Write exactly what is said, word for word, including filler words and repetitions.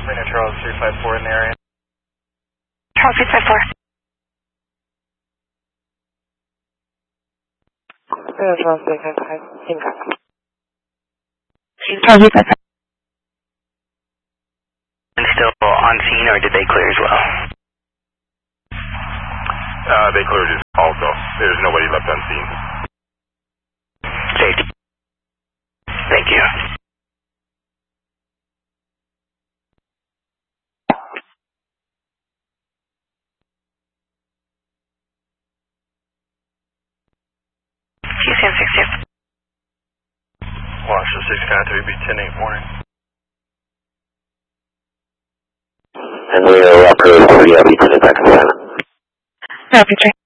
Marina Charles three five four in the area. Charles three five four. Marina Charles three five five, same copy. Charles three five five. And still on scene, or did they clear as well? Uh, they cleared it also. There's nobody left on scene. Safety. Thank you. Q C M six two. Washington six County three B ten eight morning. And we are up to three L B to the Texas Center. No, picture.